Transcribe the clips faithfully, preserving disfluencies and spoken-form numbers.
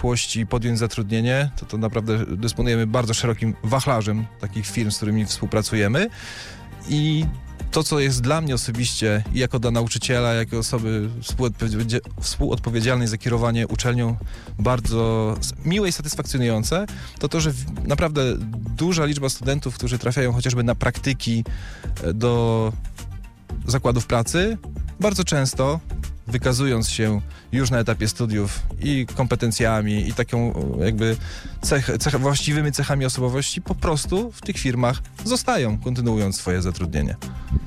przyszłości podjąć zatrudnienie, to to naprawdę dysponujemy bardzo szerokim wachlarzem takich firm, z którymi współpracujemy. I to, co jest dla mnie osobiście i jako dla nauczyciela, jako osoby współodpowiedzialnej, współodpowiedzialnej za kierowanie uczelnią bardzo miłe i satysfakcjonujące, to to, że naprawdę duża liczba studentów, którzy trafiają chociażby na praktyki do zakładów pracy, bardzo często wykazując się już na etapie studiów i kompetencjami, i taką jakby cech, cech, właściwymi cechami osobowości, po prostu w tych firmach zostają, kontynuując swoje zatrudnienie.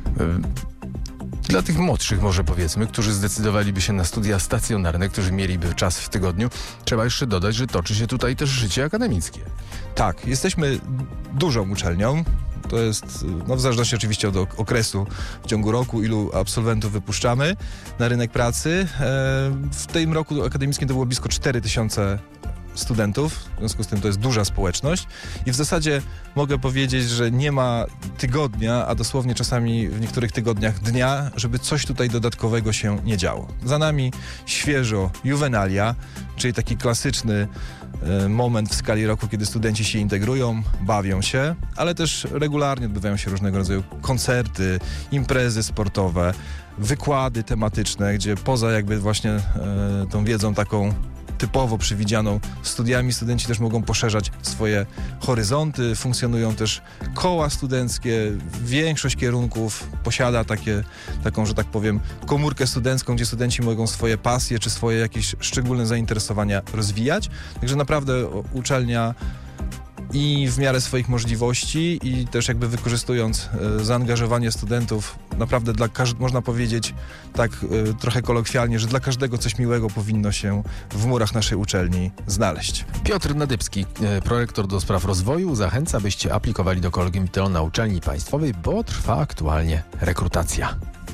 Dla tych młodszych może powiedzmy, którzy zdecydowaliby się na studia stacjonarne, którzy mieliby czas w tygodniu, trzeba jeszcze dodać, że toczy się tutaj też życie akademickie. Tak, jesteśmy dużą uczelnią. To jest, no w zależności oczywiście od okresu w ciągu roku, ilu absolwentów wypuszczamy na rynek pracy. W tym roku akademickim to było blisko cztery tysiące studentów, w związku z tym to jest duża społeczność i w zasadzie mogę powiedzieć, że nie ma tygodnia, a dosłownie czasami w niektórych tygodniach dnia, żeby coś tutaj dodatkowego się nie działo. Za nami świeżo juwenalia, czyli taki klasyczny e, moment w skali roku, kiedy studenci się integrują, bawią się, ale też regularnie odbywają się różnego rodzaju koncerty, imprezy sportowe, wykłady tematyczne, gdzie poza jakby właśnie e, tą wiedzą taką typowo przewidzianą studiami, studenci też mogą poszerzać swoje horyzonty, funkcjonują też koła studenckie, większość kierunków posiada takie, taką, że tak powiem, komórkę studencką, gdzie studenci mogą swoje pasje czy swoje jakieś szczególne zainteresowania rozwijać, także naprawdę uczelnia i w miarę swoich możliwości i też jakby wykorzystując e, zaangażowanie studentów, naprawdę dla każ- można powiedzieć tak e, trochę kolokwialnie, że dla każdego coś miłego powinno się w murach naszej uczelni znaleźć. Piotr Nadybski, e, prorektor do spraw rozwoju, zachęca, byście aplikowali do Collegium Witelo na uczelni państwowej, bo trwa aktualnie rekrutacja.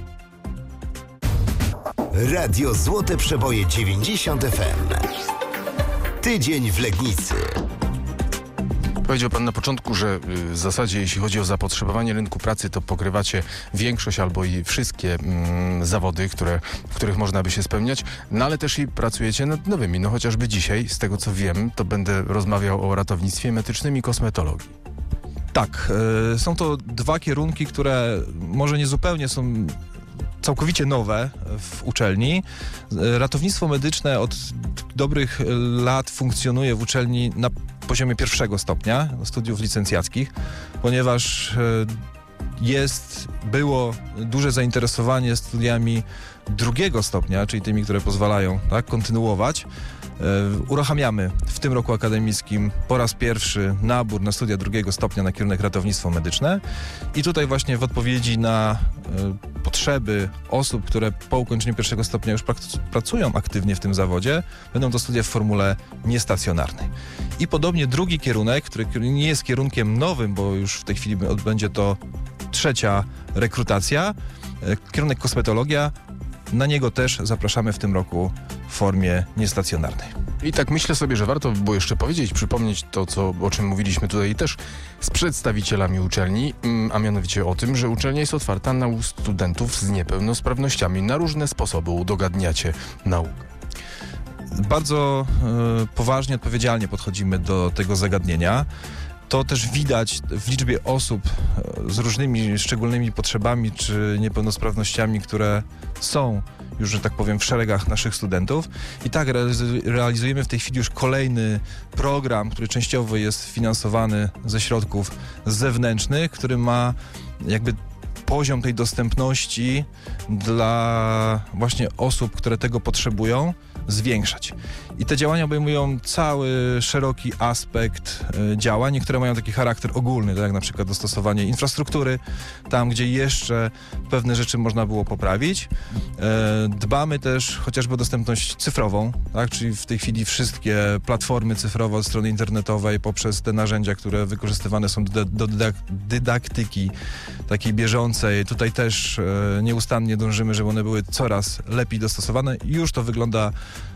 Radio Złote Przeboje dziewięćdziesiąt F M. Tydzień w Legnicy. Powiedział pan na początku, że w zasadzie jeśli chodzi o zapotrzebowanie rynku pracy, to pokrywacie większość albo i wszystkie mm, zawody, które, w których można by się spełniać, no ale też i pracujecie nad nowymi. No chociażby dzisiaj, z tego co wiem, to będę rozmawiał o ratownictwie medycznym i kosmetologii. Tak, y, są to dwa kierunki, które może nie zupełnie są całkowicie nowe w uczelni. Ratownictwo medyczne od dobrych lat funkcjonuje w uczelni na poziomie pierwszego stopnia studiów licencjackich, ponieważ jest, było duże zainteresowanie studiami drugiego stopnia, czyli tymi, które pozwalają tak, kontynuować. Uruchamiamy w tym roku akademickim po raz pierwszy nabór na studia drugiego stopnia na kierunek ratownictwo medyczne i tutaj właśnie w odpowiedzi na y, potrzeby osób, które po ukończeniu pierwszego stopnia już prak- pracują aktywnie w tym zawodzie, będą to studia w formule niestacjonarnej. I podobnie drugi kierunek, który nie jest kierunkiem nowym, bo już w tej chwili będzie to trzecia rekrutacja, y, kierunek kosmetologia, na niego też zapraszamy w tym roku w formie niestacjonarnej. I tak myślę sobie, że warto by było jeszcze powiedzieć, przypomnieć to, co, o czym mówiliśmy tutaj też z przedstawicielami uczelni, a mianowicie o tym, że uczelnia jest otwarta na studentów z niepełnosprawnościami. Na różne sposoby udogadniacie naukę. Bardzo y, poważnie, odpowiedzialnie podchodzimy do tego zagadnienia. To też widać w liczbie osób z różnymi szczególnymi potrzebami czy niepełnosprawnościami, które są już, że tak powiem, w szeregach naszych studentów. I tak realizujemy w tej chwili już kolejny program, który częściowo jest finansowany ze środków zewnętrznych, który ma jakby poziom tej dostępności dla właśnie osób, które tego potrzebują, zwiększać. I te działania obejmują cały szeroki aspekt y, działań. Niektóre mają taki charakter ogólny, tak jak na przykład dostosowanie infrastruktury, tam gdzie jeszcze pewne rzeczy można było poprawić. Y, dbamy też chociażby o dostępność cyfrową, tak? Czyli w tej chwili wszystkie platformy cyfrowe od strony internetowej poprzez te narzędzia, które wykorzystywane są do, do dydak- dydaktyki takiej bieżącej. Tutaj też y, nieustannie dążymy, żeby one były coraz lepiej dostosowane. Już to wygląda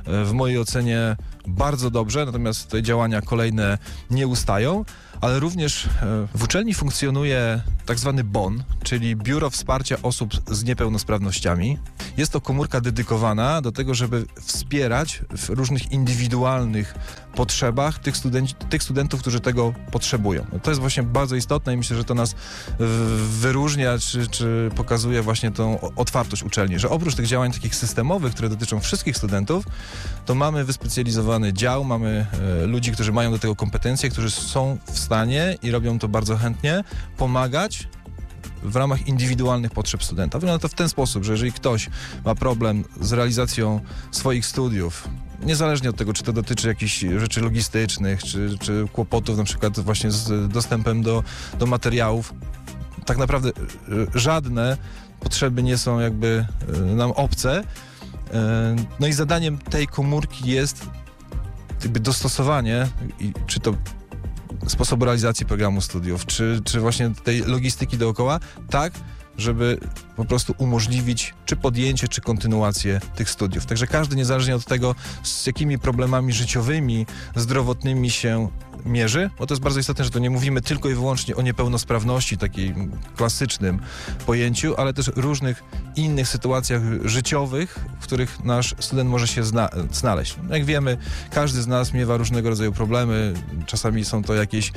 w mojej ocenie bardzo dobrze, natomiast te działania kolejne nie ustają, ale również w uczelni funkcjonuje tak zwany B O N, czyli Biuro Wsparcia Osób z Niepełnosprawnościami. Jest to komórka dedykowana do tego, żeby wspierać w różnych indywidualnych potrzebach tych, studenci, tych studentów, którzy tego potrzebują. No to jest właśnie bardzo istotne i myślę, że to nas wyróżnia, czy, czy pokazuje właśnie tą otwartość uczelni, że oprócz tych działań takich systemowych, które dotyczą wszystkich studentów, to mamy wyspecjalizowany dział, mamy e, ludzi, którzy mają do tego kompetencje, którzy są w stanie i robią to bardzo chętnie, pomagać w ramach indywidualnych potrzeb studenta. Wygląda to w ten sposób, że jeżeli ktoś ma problem z realizacją swoich studiów, niezależnie od tego, czy to dotyczy jakichś rzeczy logistycznych, czy, czy kłopotów na przykład właśnie z dostępem do, do materiałów, tak naprawdę żadne potrzeby nie są jakby nam obce. No i zadaniem tej komórki jest jakby dostosowanie, czy to sposobu realizacji programu studiów, czy, czy właśnie tej logistyki dookoła, tak, żeby po prostu umożliwić czy podjęcie, czy kontynuację tych studiów. Także każdy, niezależnie od tego, z jakimi problemami życiowymi, zdrowotnymi się mierzy, bo to jest bardzo istotne, że to nie mówimy tylko i wyłącznie o niepełnosprawności, takiej klasycznym pojęciu, ale też różnych innych sytuacjach życiowych, w których nasz student może się zna- znaleźć. Jak wiemy, każdy z nas miewa różnego rodzaju problemy, czasami są to jakieś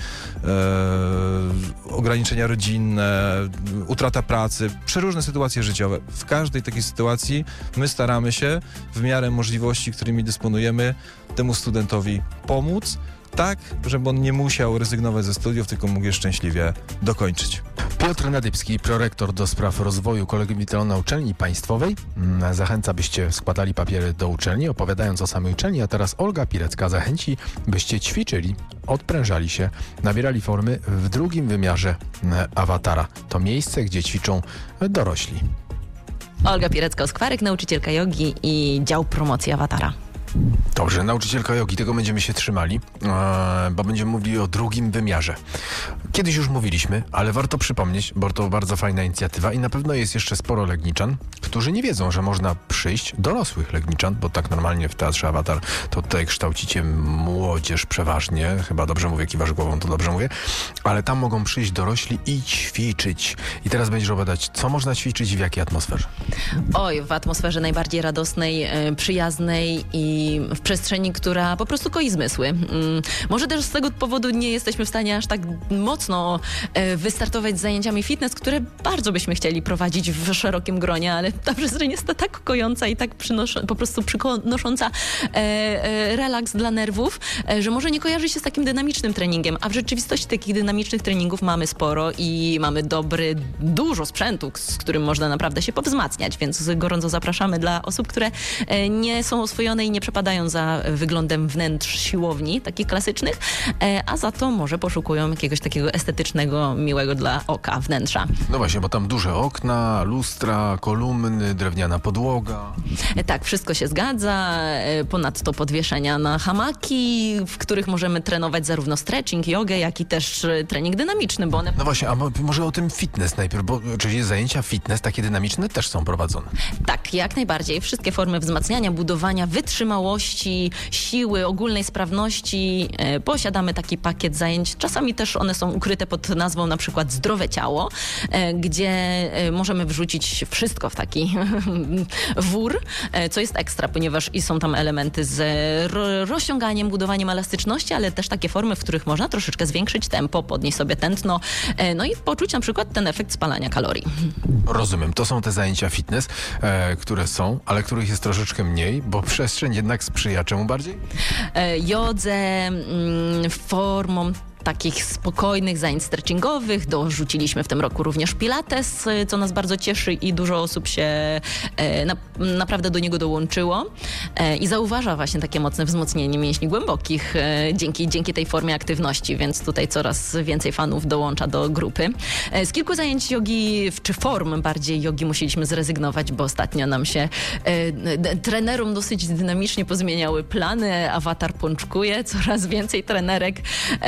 e, ograniczenia rodzinne, utrata pracy, przeróżne sytuacje życiowe. W każdej takiej sytuacji my staramy się w miarę możliwości, którymi dysponujemy, temu studentowi pomóc, tak, żeby on nie musiał rezygnować ze studiów, tylko mógł je szczęśliwie dokończyć. Piotr Nadybski, prorektor do spraw rozwoju Kolegium na Uczelni Państwowej. Zachęca, byście składali papiery do uczelni, opowiadając o samej uczelni, a teraz Olga Pilecka zachęci, byście ćwiczyli, odprężali się, nabierali formy w drugim wymiarze awatara. To miejsce, gdzie ćwiczą dorośli. Olga Pilecka-Oskwarek, nauczycielka jogi i dział promocji awatara. Dobrze, nauczycielka jogi, tego będziemy się trzymali, e, bo będziemy mówili o drugim wymiarze. Kiedyś już mówiliśmy, ale warto przypomnieć, bo to bardzo fajna inicjatywa i na pewno jest jeszcze sporo legniczan, którzy nie wiedzą, że można przyjść, dorosłych legniczan, bo tak normalnie w Teatrze Awatar to tutaj kształcicie młodzież przeważnie, chyba dobrze mówię, kiwasz głową, to dobrze mówię, ale tam mogą przyjść dorośli i ćwiczyć. I teraz będziesz opowiadać, co można ćwiczyć i w jakiej atmosferze? Oj, w atmosferze najbardziej radosnej, przyjaznej i w przestrzeni, która po prostu koi zmysły. Może też z tego powodu nie jesteśmy w stanie aż tak mocno wystartować z zajęciami fitness, które bardzo byśmy chcieli prowadzić w szerokim gronie, ale ta przestrzeń jest tak kojąca i tak przynosz- po prostu przynosząca relaks dla nerwów, że może nie kojarzy się z takim dynamicznym treningiem, a w rzeczywistości takich dynamicznych treningów mamy sporo i mamy dobry, dużo sprzętu, z którym można naprawdę się powzmacniać, więc gorąco zapraszamy dla osób, które nie są oswojone i nie przepadają za wyglądem wnętrz siłowni, takich klasycznych, a za to może poszukują jakiegoś takiego estetycznego, miłego dla oka wnętrza. No właśnie, bo tam duże okna, lustra, kolumny, drewniana podłoga. Tak, wszystko się zgadza. Ponadto podwieszenia na hamaki, w których możemy trenować zarówno stretching, jogę, jak i też trening dynamiczny, bo one... No właśnie, a może o tym fitness najpierw, bo oczywiście zajęcia fitness, takie dynamiczne, też są prowadzone. Tak, jak najbardziej. Wszystkie formy wzmacniania, budowania, wytrzymałości, siły, ogólnej sprawności. E, posiadamy taki pakiet zajęć. Czasami też one są ukryte pod nazwą na przykład zdrowe ciało, e, gdzie e, możemy wrzucić wszystko w taki wór, e, co jest ekstra, ponieważ i są tam elementy z ro- rozciąganiem, budowaniem elastyczności, ale też takie formy, w których można troszeczkę zwiększyć tempo, podnieść sobie tętno, e, no i poczuć na przykład ten efekt spalania kalorii. Rozumiem, to są te zajęcia fitness, e, które są, ale których jest troszeczkę mniej, bo przestrzeń jednak sprzyja czemu bardziej? E, jodze, mm, formą takich spokojnych zajęć stretchingowych. Dorzuciliśmy w tym roku również pilates, co nas bardzo cieszy i dużo osób się e, na, naprawdę do niego dołączyło e, i zauważa właśnie takie mocne wzmocnienie mięśni głębokich e, dzięki, dzięki tej formie aktywności, więc tutaj coraz więcej fanów dołącza do grupy. E, z kilku zajęć jogi, czy form bardziej jogi musieliśmy zrezygnować, bo ostatnio nam się e, d- trenerom dosyć dynamicznie pozmieniały plany. Awatar pączkuje, coraz więcej trenerek e,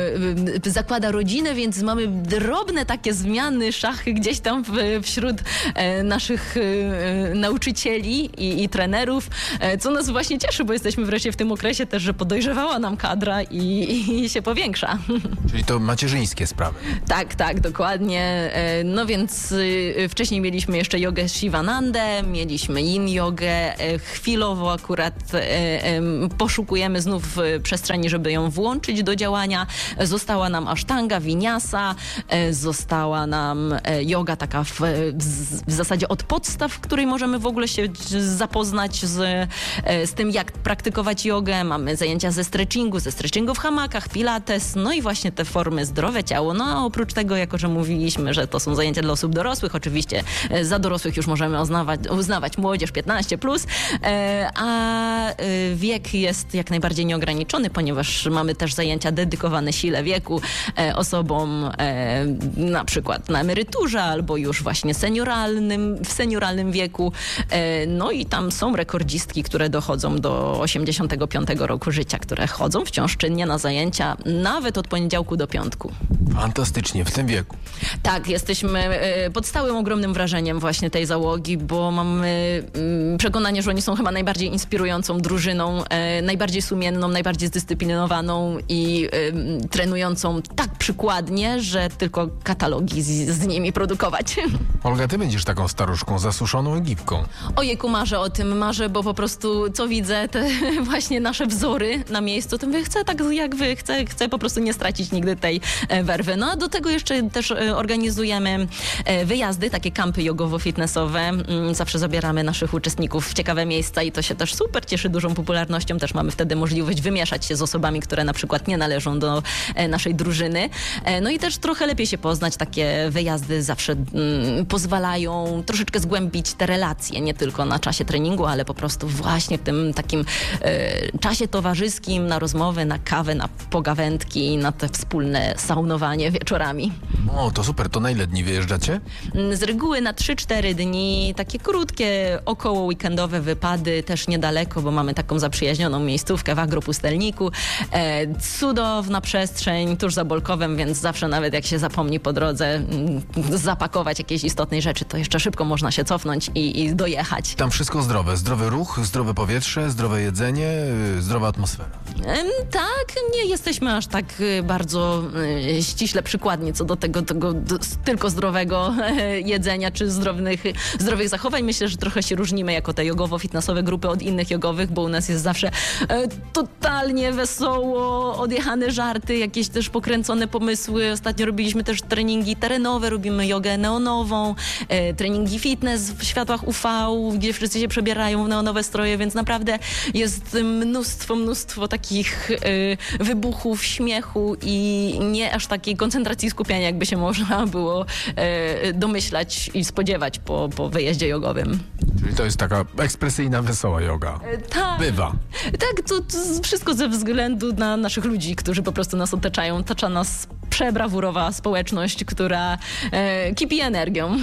e, zakłada rodzinę, więc mamy drobne takie zmiany, szachy gdzieś tam w, wśród e, naszych e, nauczycieli i, i trenerów, e, co nas właśnie cieszy, bo jesteśmy wreszcie w tym okresie też, że podojrzewała nam kadra i, i się powiększa. Czyli to macierzyńskie sprawy. Tak, tak, dokładnie. E, no więc e, wcześniej mieliśmy jeszcze jogę Shivanandę, mieliśmy yin jogę. E, chwilowo akurat e, e, poszukujemy znów e, przestrzeni, żeby ją włączyć do działania. E, została nam asztanga, vinyasa, e, została nam e, yoga taka w, w, w zasadzie od podstaw, w której możemy w ogóle się zapoznać z, e, z tym, jak praktykować jogę. Mamy zajęcia ze stretchingu, ze stretchingu w hamakach, pilates, no i właśnie te formy zdrowe ciało. No a oprócz tego, jako że mówiliśmy, że to są zajęcia dla osób dorosłych, oczywiście e, za dorosłych już możemy uznawać, uznawać młodzież piętnaście plus, e, a e, wiek jest jak najbardziej nieograniczony, ponieważ mamy też zajęcia dedykowane sile wieku, e, osobom e, na przykład na emeryturze albo już właśnie senioralnym, w senioralnym wieku. E, no i tam są rekordzistki, które dochodzą do osiemdziesiątego piątego roku życia, które chodzą wciąż czynnie na zajęcia, nawet od poniedziałku do piątku. Fantastycznie, w tym wieku. Tak, jesteśmy e, pod stałym ogromnym wrażeniem właśnie tej załogi, bo mamy mm, przekonanie, że oni są chyba najbardziej inspirującą drużyną, e, najbardziej sumienną, najbardziej zdyscyplinowaną i e, trenującą tak przykładnie, że tylko katalogi z, z nimi produkować. Olga, ty będziesz taką staruszką, zasuszoną Egipką. Ojejku, marzę o tym, marzę, bo po prostu co widzę, te właśnie nasze wzory na miejscu, to mówię, chcę tak jak wy, chcę, chcę po prostu nie stracić nigdy tej e, werwy. No a do tego jeszcze też e, organizujemy e, wyjazdy, takie kampy jogowo-fitnessowe. Mm, zawsze zabieramy naszych uczestników w ciekawe miejsca i to się też super cieszy dużą popularnością. Też mamy wtedy możliwość wymieszać się z osobami, które na przykład nie należą do e, naszej drużyny. E, no i też trochę lepiej się poznać. Takie wyjazdy zawsze mm, pozwalają troszeczkę zgłębić te relacje, nie tylko na czasie treningu, ale po prostu właśnie w tym takim e, czasie towarzyskim, na rozmowy, na kawę, na pogawędki, na te wspólne saunowanie wieczorami. O, to super. To na ile dni wyjeżdżacie? Z reguły na trzy cztery dni, takie krótkie, około weekendowe wypady, też niedaleko, bo mamy taką zaprzyjaźnioną miejscówkę w Agropustelniku. E, cudowna przestrzeń, tuż za Bolkowem, więc zawsze nawet jak się zapomni po drodze m, zapakować jakiejś istotnej rzeczy, to jeszcze szybko można się cofnąć i, i dojechać. Tam wszystko zdrowe. Zdrowy ruch, zdrowe powietrze, zdrowe jedzenie, yy, zdrowa atmosfera. E, tak, nie jesteśmy aż tak y, bardzo y, ściśle przykładni co do tego, tego do, tylko zdrowego e, jedzenia czy zdrowych, zdrowych zachowań. Myślę, że trochę się różnimy jako te jogowo-fitnessowe grupy od innych jogowych, bo u nas jest zawsze e, totalnie wesoło, odjechane żarty, jakieś też pokręcone pomysły. Ostatnio robiliśmy też treningi terenowe, robimy jogę neonową, e, treningi fitness w światłach U V, gdzie wszyscy się przebierają w neonowe stroje, więc naprawdę jest mnóstwo, mnóstwo takich e, wybuchów, śmiechu i nie aż takiej koncentracji skupiania, jakby się można było e, domyślać i spodziewać po, po wyjeździe jogowym. Czyli to jest taka ekspresyjna, wesoła joga. E, tak. Bywa. Tak, to, to wszystko ze względu na naszych ludzi, którzy po prostu nas otaczają. Otacza nas przebrawurowa społeczność, która e, kipi energią.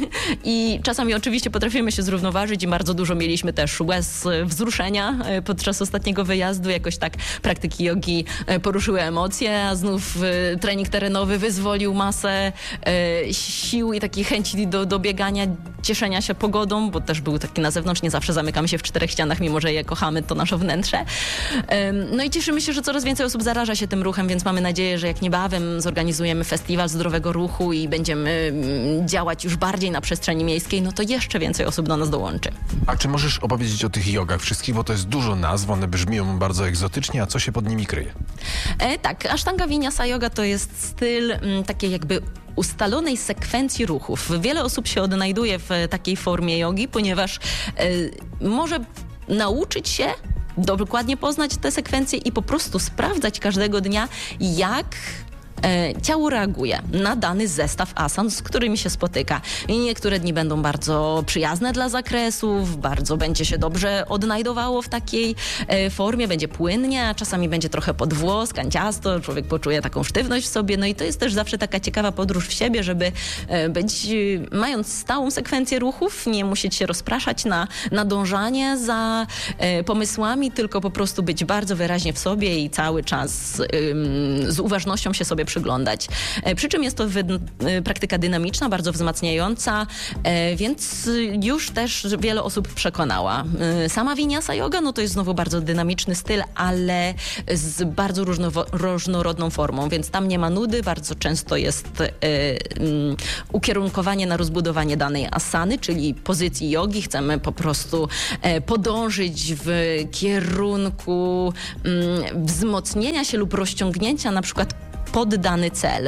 I czasami oczywiście potrafimy się zrównoważyć i bardzo dużo mieliśmy też łez wzruszenia e, podczas ostatniego wyjazdu. Jakoś tak praktyki jogi e, poruszyły emocje, a znów e, trening terenowy wyzwolił masę e, sił i takiej chęci do, do biegania, cieszenia się pogodą, bo też był taki na zewnątrz, nie zawsze zamykamy się w czterech ścianach, mimo że je kochamy, to nasze wnętrze. E, no i cieszymy się, że coraz więcej osób zaraża się tym ruchem, więc mamy nadzieję, że jak niebawem zorganizujemy festiwal zdrowego ruchu i będziemy mm, działać już bardziej na przestrzeni miejskiej, no to jeszcze więcej osób do nas dołączy. A czy możesz opowiedzieć o tych jogach wszystkich, bo to jest dużo nazw, one brzmią bardzo egzotycznie, a co się pod nimi kryje? E, tak, Ashtanga Vinyasa Yoga to jest styl m, takiej jakby ustalonej sekwencji ruchów. Wiele osób się odnajduje w takiej formie jogi, ponieważ e, może nauczyć się dokładnie poznać te sekwencje i po prostu sprawdzać każdego dnia, jak e, ciało reaguje na dany zestaw asan, z którymi się spotyka. I niektóre dni będą bardzo przyjazne dla zakresów, bardzo będzie się dobrze odnajdowało w takiej e, formie, będzie płynnie, a czasami będzie trochę podwłos, kanciasto, człowiek poczuje taką sztywność w sobie, no i to jest też zawsze taka ciekawa podróż w siebie, żeby e, być, e, mając stałą sekwencję ruchów, nie musieć się rozpraszać na, na dążanie za e, pomysłami, tylko po prostu być bardzo wyraźnie w sobie i cały czas e, z uważnością się sobie przyglądać. E, przy czym jest to wy, e, praktyka dynamiczna, bardzo wzmacniająca, e, więc już też wiele osób przekonała. E, sama Vinyasa yoga, no to jest znowu bardzo dynamiczny styl, ale z bardzo różnowo, różnorodną formą, więc tam nie ma nudy, bardzo często jest e, um, ukierunkowanie na rozbudowanie danej asany, czyli pozycji jogi. Chcemy po prostu e, podążyć w kierunku um, wzmocnienia się lub rozciągnięcia na przykład pod dany cel.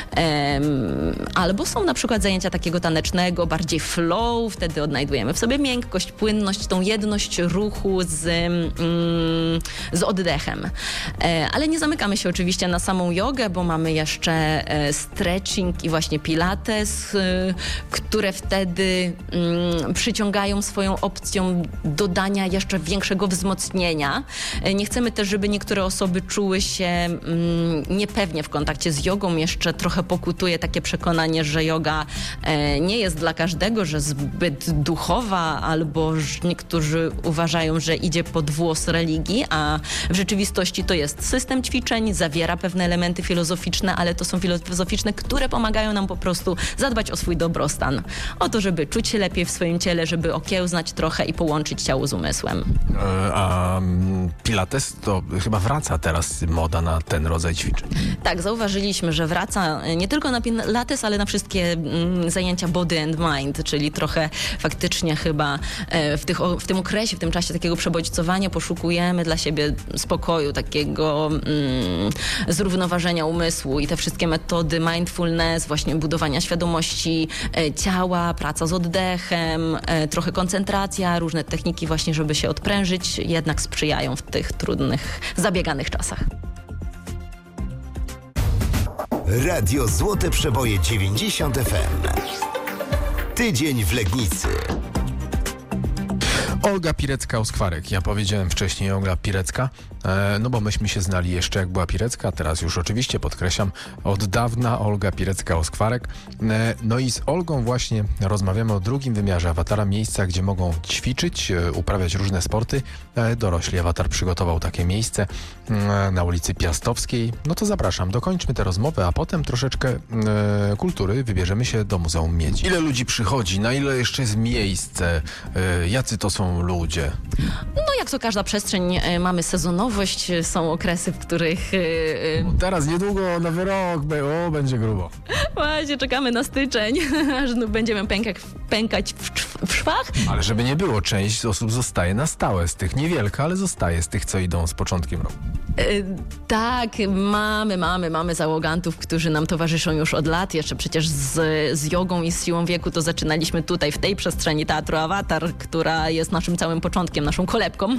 Um, albo są na przykład zajęcia takiego tanecznego, bardziej flow, wtedy odnajdujemy w sobie miękkość, płynność, tą jedność ruchu z, um, z oddechem. E, ale nie zamykamy się oczywiście na samą jogę, bo mamy jeszcze e, stretching i właśnie pilates, e, które wtedy um, przyciągają swoją opcją dodania jeszcze większego wzmocnienia. E, nie chcemy też, żeby niektóre osoby czuły się um, niepewnie w kontakcie z jogą. Jeszcze trochę pokutuje takie przekonanie, że joga e, nie jest dla każdego, że zbyt duchowa, albo że niektórzy uważają, że idzie pod włos religii, a w rzeczywistości to jest system ćwiczeń, zawiera pewne elementy filozoficzne, ale to są filozoficzne, które pomagają nam po prostu zadbać o swój dobrostan. O to, żeby czuć się lepiej w swoim ciele, żeby okiełznać trochę i połączyć ciało z umysłem. E, a pilates to chyba wraca teraz moda na ten rodzaj ćwiczeń. Tak, zauważyliśmy, że wraca nie tylko na pilates, ale na wszystkie mm, zajęcia body and mind, czyli trochę faktycznie chyba e, w, tych, o, w tym okresie, w tym czasie takiego przebodźcowania poszukujemy dla siebie spokoju, takiego mm, zrównoważenia umysłu i te wszystkie metody mindfulness, właśnie budowania świadomości e, ciała, praca z oddechem, e, trochę koncentracja, różne techniki właśnie, żeby się odprężyć, jednak sprzyjają w tych trudnych, zabieganych czasach. Radio Złote Przeboje dziewięćdziesiąt F M. Tydzień w Legnicy. Olga Pirecka-Oskwarek. Ja powiedziałem wcześniej Olga Pirecka, e, no bo myśmy się znali jeszcze jak była Pirecka, teraz już oczywiście podkreślam, od dawna Olga Pirecka-Oskwarek. E, no i z Olgą właśnie rozmawiamy o drugim wymiarze awatara, miejsca, gdzie mogą ćwiczyć, e, uprawiać różne sporty. E, dorośli awatar przygotował takie miejsce e, na ulicy Piastowskiej. No to zapraszam, dokończmy tę rozmowę, a potem troszeczkę e, kultury, wybierzemy się do Muzeum Miedzi. Ile ludzi przychodzi, na ile jeszcze jest miejsce, e, jacy to są ludzie? No jak to każda przestrzeń, e, mamy sezonowość, e, są okresy, w których... E, e, Teraz niedługo nowy rok, o, będzie grubo. Właśnie czekamy na styczeń, aż no, będziemy pękać, pękać w, w szwach. Ale żeby nie było, część osób zostaje na stałe z tych, niewielka, ale zostaje z tych, co idą z początkiem roku. E, tak, mamy, mamy, mamy załogantów, którzy nam towarzyszą już od lat. Jeszcze przecież z, z jogą i z siłą wieku to zaczynaliśmy tutaj, w tej przestrzeni Teatru Awatar, która jest naszym całym początkiem, naszą kolebką.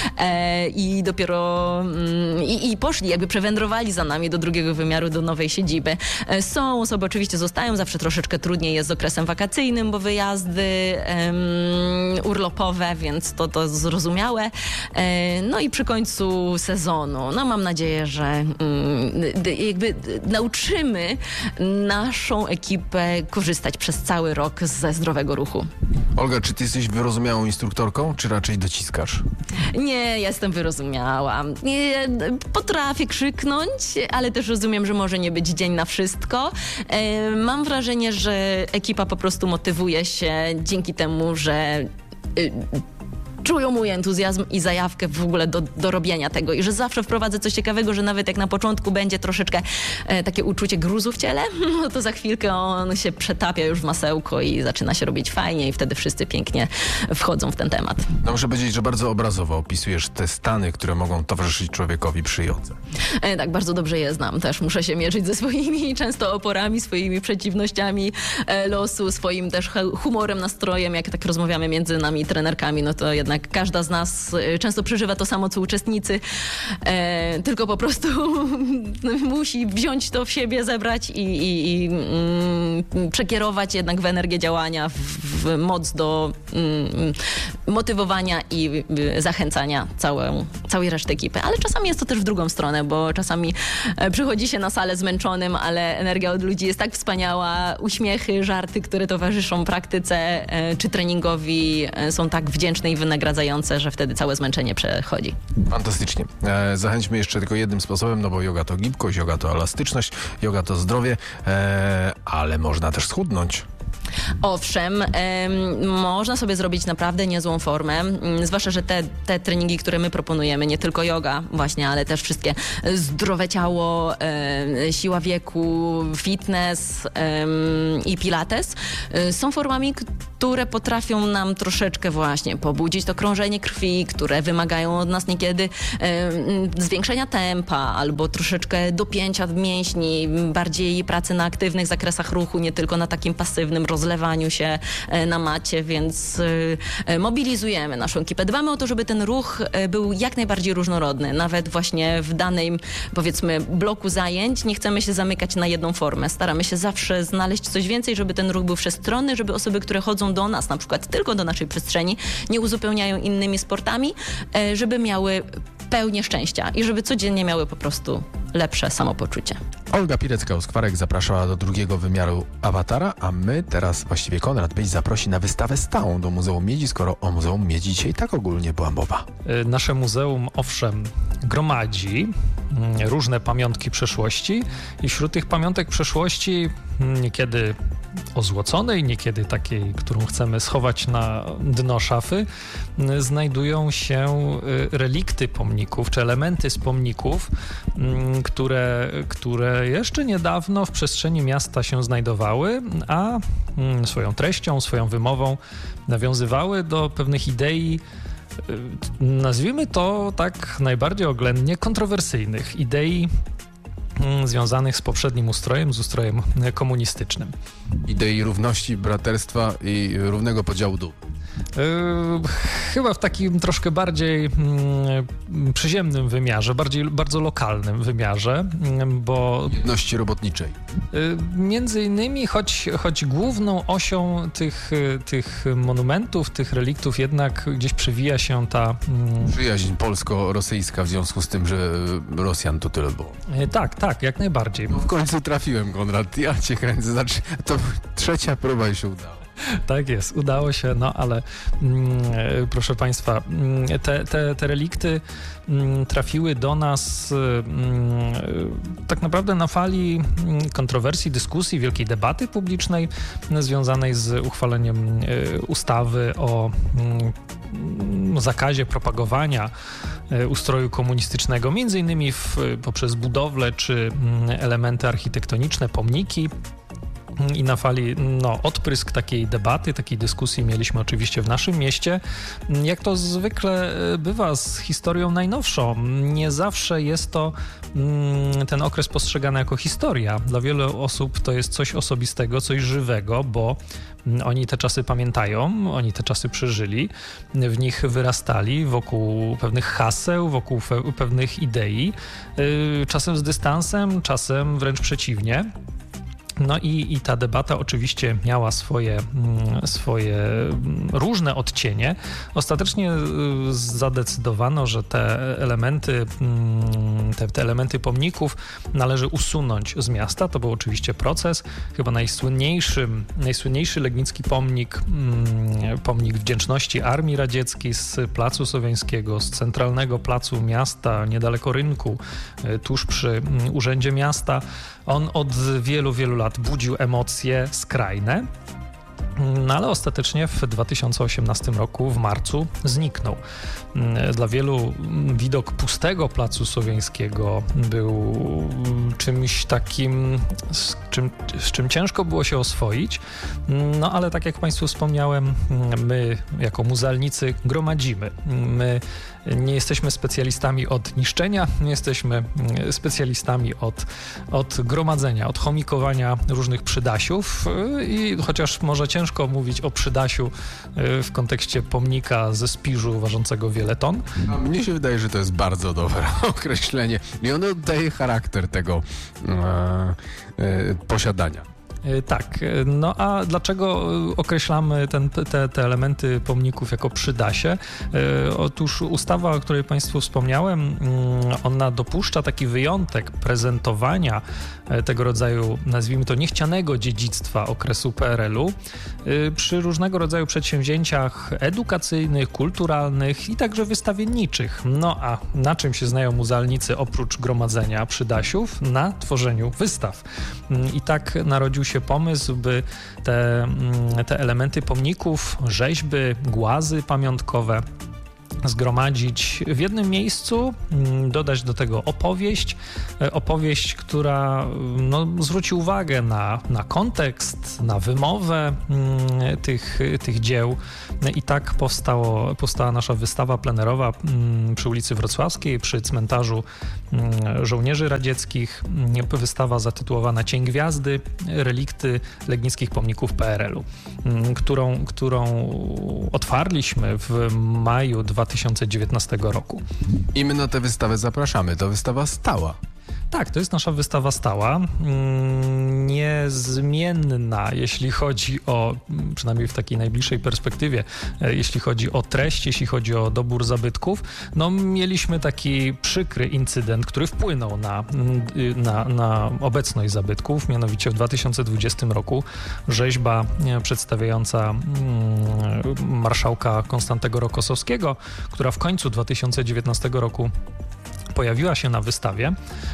E, I dopiero mm, i, i poszli, jakby przewędrowali za nami do drugiego wymiaru, do nowej siedziby. E, są osoby, oczywiście zostają, zawsze troszeczkę trudniej jest z okresem wakacyjnym, bo wyjazdy em, urlopowe, więc to, to zrozumiałe. E, no i przy końcu sezonu, no mam nadzieję, że mm, jakby nauczymy naszą ekipę korzystać przez cały rok ze zdrowego ruchu. Olga, czy ty jesteś wyrozumiałą instruktorką, czy raczej dociskasz? Nie, jestem wyrozumiała. Nie, potrafię krzyknąć, ale też rozumiem, że może nie być dzień na wszystko. E, mam wrażenie, że ekipa po prostu motywuje się dzięki temu, że... Y, czują mój entuzjazm i zajawkę w ogóle do, do robienia tego i że zawsze wprowadzę coś ciekawego, że nawet jak na początku będzie troszeczkę e, takie uczucie gruzu w ciele, no to za chwilkę on się przetapia już w masełko i zaczyna się robić fajnie i wtedy wszyscy pięknie wchodzą w ten temat. No muszę powiedzieć, że bardzo obrazowo opisujesz te stany, które mogą towarzyszyć człowiekowi przy jodze. E, tak, bardzo dobrze je znam. Też muszę się mierzyć ze swoimi często oporami, swoimi przeciwnościami e, losu, swoim też humorem, nastrojem. Jak tak rozmawiamy między nami trenerkami, no to jednak jednak każda z nas często przeżywa to samo, co uczestnicy, e, tylko po prostu musi wziąć to w siebie, zebrać i, i, i mm, przekierować jednak w energię działania, w, w moc do mm, motywowania i zachęcania całą, całej reszty ekipy. Ale czasami jest to też w drugą stronę, bo czasami przychodzi się na salę zmęczonym, ale energia od ludzi jest tak wspaniała, uśmiechy, żarty, które towarzyszą praktyce czy treningowi są tak wdzięczne i wynagradzające, że wtedy całe zmęczenie przechodzi. Fantastycznie. E, zachęćmy jeszcze tylko jednym sposobem, no bo joga to gibkość, joga to elastyczność, joga to zdrowie, e, ale można też schudnąć. Owszem, em, można sobie zrobić naprawdę niezłą formę, m, zwłaszcza, że te, te treningi, które my proponujemy, nie tylko joga właśnie, ale też wszystkie zdrowe ciało, e, siła wieku, fitness e, i pilates e, są formami, które potrafią nam troszeczkę właśnie pobudzić to krążenie krwi, które wymagają od nas niekiedy e, zwiększenia tempa albo troszeczkę dopięcia mięśni, bardziej pracy na aktywnych zakresach ruchu, nie tylko na takim pasywnym rozlewaniu się na macie, więc mobilizujemy naszą ekipę. Dbamy o to, żeby ten ruch był jak najbardziej różnorodny. Nawet właśnie w danym, powiedzmy, bloku zajęć nie chcemy się zamykać na jedną formę. Staramy się zawsze znaleźć coś więcej, żeby ten ruch był wszechstronny, żeby osoby, które chodzą do nas, na przykład tylko do naszej przestrzeni, nie uzupełniają innymi sportami, żeby miały pełnię szczęścia i żeby codziennie miały po prostu lepsze samopoczucie. Olga Pirecka-Uskwarek zapraszała do drugiego wymiaru awatara, a my teraz, właściwie Konrad Byś zaprosi na wystawę stałą do Muzeum Miedzi, skoro o Muzeum Miedzi dzisiaj tak ogólnie była mowa. Nasze muzeum, owszem, gromadzi różne pamiątki przeszłości i wśród tych pamiątek przeszłości niekiedy ozłoconej, niekiedy takiej, którą chcemy schować na dno szafy, znajdują się relikty pomników, czy elementy z pomników, które, które jeszcze niedawno w przestrzeni miasta się znajdowały, a swoją treścią, swoją wymową nawiązywały do pewnych idei, nazwijmy to tak najbardziej oględnie, kontrowersyjnych idei związanych z poprzednim ustrojem, z ustrojem komunistycznym. Idei równości, braterstwa i równego podziału dóbr. Yy, chyba w takim troszkę bardziej yy, przyziemnym wymiarze, bardziej, bardzo lokalnym wymiarze, yy, bo... Jedności robotniczej. Yy, między innymi, choć, choć główną osią tych, yy, tych monumentów, tych reliktów jednak gdzieś przewija się ta... Yy... Przyjaźń polsko-rosyjska w związku z tym, że Rosjan to tyle było. Yy, tak, tak, jak najbardziej. No w końcu trafiłem, Konrad, ja cię kręcę, znaczy to trzecia próba i się udała. Tak jest, udało się, no ale mm, proszę Państwa, te, te, te relikty mm, trafiły do nas mm, tak naprawdę na fali kontrowersji, dyskusji, wielkiej debaty publicznej związanej z uchwaleniem y, ustawy o mm, zakazie propagowania y, ustroju komunistycznego, między innymi w, poprzez budowlę czy y, elementy architektoniczne, pomniki. I na fali no, odprysk takiej debaty, takiej dyskusji mieliśmy oczywiście w naszym mieście. Jak to zwykle bywa z historią najnowszą, nie zawsze jest to mm, ten okres postrzegany jako historia. Dla wielu osób to jest coś osobistego, coś żywego, bo oni te czasy pamiętają, oni te czasy przeżyli, w nich wyrastali wokół pewnych haseł, wokół fe- pewnych idei, yy, czasem z dystansem, czasem wręcz przeciwnie. No i, i ta debata oczywiście miała swoje, swoje różne odcienie. Ostatecznie zadecydowano, że te elementy, te, te elementy pomników należy usunąć z miasta. To był oczywiście proces. Chyba najsłynniejszy, najsłynniejszy legnicki pomnik, pomnik wdzięczności Armii Radzieckiej z Placu Słowiańskiego, z centralnego placu miasta, niedaleko rynku, tuż przy Urzędzie Miasta. On od wielu, wielu lat budził emocje skrajne, no ale ostatecznie w dwa tysiące osiemnastym roku, w marcu, zniknął. Dla wielu widok pustego Placu Słowiańskiego był czymś takim, z czym, z czym ciężko było się oswoić, no ale tak jak Państwu wspomniałem, my jako muzealnicy gromadzimy. My nie jesteśmy specjalistami od niszczenia, nie jesteśmy specjalistami od, od gromadzenia, od chomikowania różnych przydasiów i chociaż może ciężko ciężko mówić o przydasiu w kontekście pomnika ze Spiżu ważącego wiele ton. A mnie się wydaje, że to jest bardzo dobre określenie i ono oddaje charakter tego e, e, posiadania. Tak, no a dlaczego określamy ten, te, te elementy pomników jako przydasie? Otóż ustawa, o której Państwu wspomniałem, ona dopuszcza taki wyjątek prezentowania tego rodzaju, nazwijmy to, niechcianego dziedzictwa okresu P R L u przy różnego rodzaju przedsięwzięciach edukacyjnych, kulturalnych i także wystawienniczych. No a na czym się znają muzealnicy oprócz gromadzenia przydasiów? Na tworzeniu wystaw. I tak narodził się pomysł, by te, te elementy pomników, rzeźby, głazy pamiątkowe zgromadzić w jednym miejscu, dodać do tego opowieść, opowieść, która no, zwróci uwagę na, na kontekst, na wymowę tych, tych dzieł i tak powstało, powstała nasza wystawa plenerowa przy ulicy Wrocławskiej, przy cmentarzu żołnierzy radzieckich, wystawa zatytułowana Cień Gwiazdy, relikty legnickich pomników P R L u, którą, którą otwarliśmy w maju dwa tysiące dziewiętnastego roku. I my na tę wystawę zapraszamy. To wystawa stała. Tak, to jest nasza wystawa stała, niezmienna, jeśli chodzi o, przynajmniej w takiej najbliższej perspektywie, jeśli chodzi o treść, jeśli chodzi o dobór zabytków. No, mieliśmy taki przykry incydent, który wpłynął na, na, na obecność zabytków, mianowicie w dwa tysiące dwudziestym roku rzeźba przedstawiająca marszałka Konstantego Rokossowskiego, która w końcu dwa tysiące dziewiętnastego roku pojawiła się na wystawie,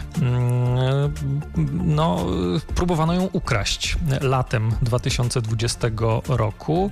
no, próbowano ją ukraść latem dwa tysiące dwudziestego roku.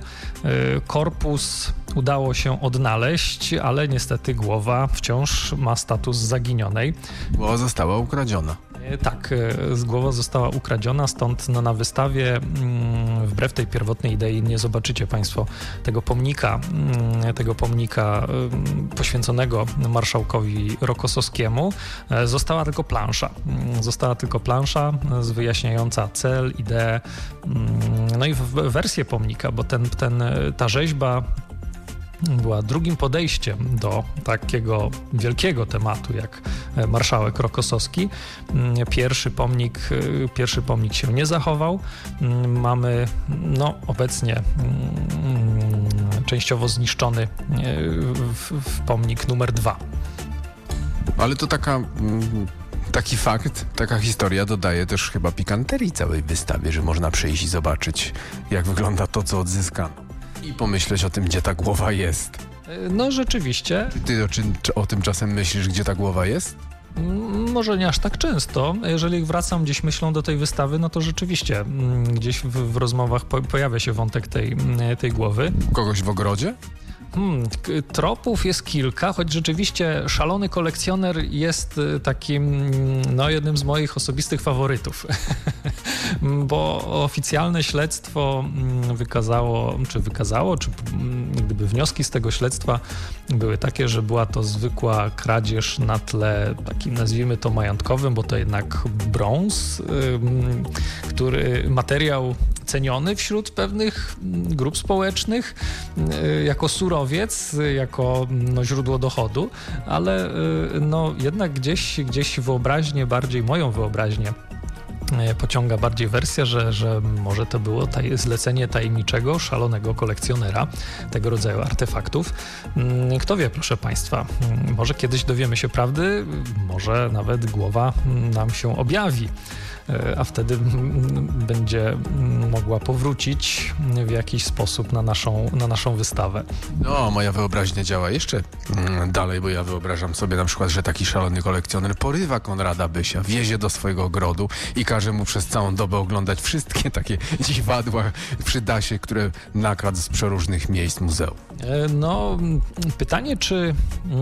Korpus udało się odnaleźć, ale niestety głowa wciąż ma status zaginionej. Głowa została ukradziona. Tak, głowa została ukradziona, stąd no, na wystawie wbrew tej pierwotnej idei nie zobaczycie Państwo tego pomnika, tego pomnika poświęconego marszałkowi Rokossowskiemu. Została tylko plansza. Została tylko plansza wyjaśniająca cel, ideę, no i wersję pomnika, bo ten, ten, ta rzeźba była drugim podejściem do takiego wielkiego tematu jak marszałek Rokossowski. Pierwszy pomnik, pierwszy pomnik się nie zachował. Mamy no, obecnie częściowo zniszczony w, w pomnik numer dwa. Ale to taka... Taki fakt, taka historia dodaje też chyba pikanterii całej wystawie, że można przyjść i zobaczyć, jak wygląda to, co odzyskano. I pomyśleć o tym, gdzie ta głowa jest. No rzeczywiście. Ty o, czy, czy o tym czasem myślisz, gdzie ta głowa jest? Może nie aż tak często. Jeżeli wracam gdzieś myślą do tej wystawy, no to rzeczywiście gdzieś w, w rozmowach po, pojawia się wątek tej, tej głowy. Kogoś w ogrodzie? Hmm, tropów jest kilka, choć rzeczywiście szalony kolekcjoner jest takim, no, jednym z moich osobistych faworytów, bo oficjalne śledztwo wykazało, czy wykazało, czy gdyby wnioski z tego śledztwa były takie, że była to zwykła kradzież na tle takim, nazwijmy to, majątkowym, bo to jednak brąz, który materiał ceniony wśród pewnych grup społecznych jako surowiec, jako no, źródło dochodu, ale no, jednak gdzieś, gdzieś wyobraźnię, bardziej moją wyobraźnię pociąga bardziej wersja, że, że może to było taj, zlecenie tajemniczego, szalonego kolekcjonera tego rodzaju artefaktów. Kto wie, proszę Państwa, może kiedyś dowiemy się prawdy, może nawet głowa nam się objawi, a wtedy będzie mogła powrócić w jakiś sposób na naszą, na naszą wystawę. No, moja wyobraźnia działa jeszcze dalej, bo ja wyobrażam sobie na przykład, że taki szalony kolekcjoner porywa Konrada Bysia, wiezie do swojego ogrodu i każe mu przez całą dobę oglądać wszystkie takie dziwadła, przydasie, które nakradł z przeróżnych miejsc muzeum. No, pytanie, czy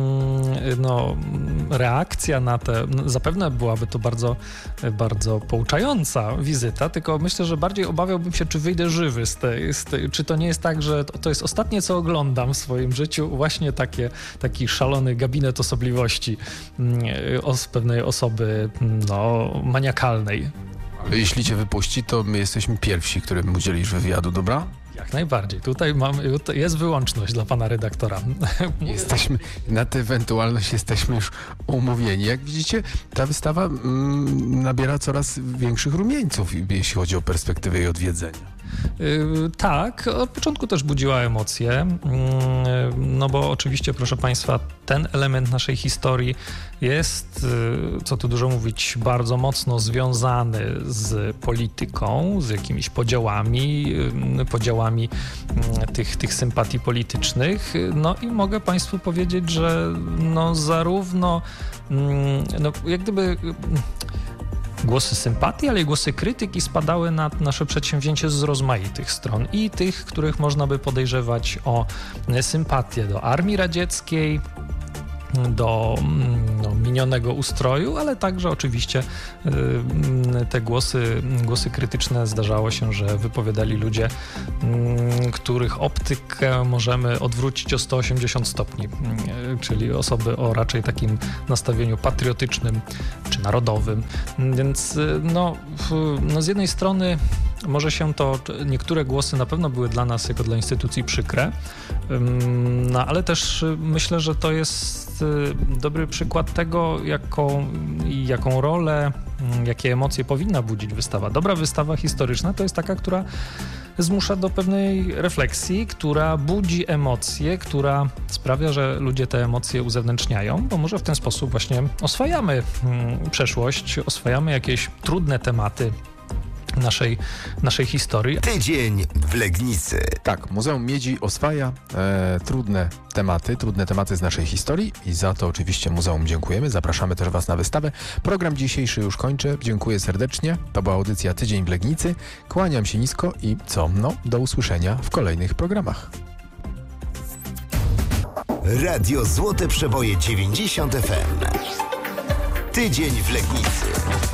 no, reakcja na te, no, zapewne byłaby to bardzo, bardzo pouczająca wizyta, tylko myślę, że bardziej obawiałbym się, czy wyjdę żywy z tej, z tej, czy to nie jest tak, że to, to jest ostatnie, co oglądam w swoim życiu, właśnie takie, taki szalony gabinet osobliwości os, pewnej osoby, no, maniakalnej. Ale jeśli cię wypuści, to my jesteśmy pierwsi, którym udzielisz wywiadu, dobra? Jak najbardziej. Tutaj mamy, jest wyłączność dla pana redaktora. Jesteśmy, na tę ewentualność jesteśmy już umówieni. Jak widzicie, ta wystawa mm, nabiera coraz większych rumieńców, jeśli chodzi o perspektywę jej odwiedzenia. Yy, tak, od początku też budziła emocje, yy, no bo oczywiście, proszę państwa, ten element naszej historii jest, yy, co tu dużo mówić, bardzo mocno związany z polityką, z jakimiś podziałami, yy, podziałami yy, tych, tych sympatii politycznych. No i mogę państwu powiedzieć, że no zarówno yy, no, jak gdyby... Yy, głosy sympatii, ale i głosy krytyki spadały na nasze przedsięwzięcie z rozmaitych stron i tych, których można by podejrzewać o sympatię do armii radzieckiej, do no, minionego ustroju, ale także oczywiście y, te głosy, głosy krytyczne zdarzało się, że wypowiadali ludzie, y, których optykę możemy odwrócić o sto osiemdziesiąt stopni, y, czyli osoby o raczej takim nastawieniu patriotycznym czy narodowym. Więc y, no, w, no z jednej strony może się to, niektóre głosy na pewno były dla nas jako dla instytucji przykre, no ale też myślę, że to jest dobry przykład tego, jaką, jaką rolę, jakie emocje powinna budzić wystawa. Dobra wystawa historyczna to jest taka, która zmusza do pewnej refleksji, która budzi emocje, która sprawia, że ludzie te emocje uzewnętrzniają, bo może w ten sposób właśnie oswajamy przeszłość, oswajamy jakieś trudne tematy naszej, naszej historii. Tydzień w Legnicy. Tak, Muzeum Miedzi oswaja e, trudne tematy, trudne tematy z naszej historii i za to oczywiście muzeum dziękujemy. Zapraszamy też Was na wystawę. Program dzisiejszy już kończę. Dziękuję serdecznie. To była audycja Tydzień w Legnicy. Kłaniam się nisko i co? No, do usłyszenia w kolejnych programach. Radio Złote Przeboje dziewięćdziesiąt F M. Tydzień w Legnicy.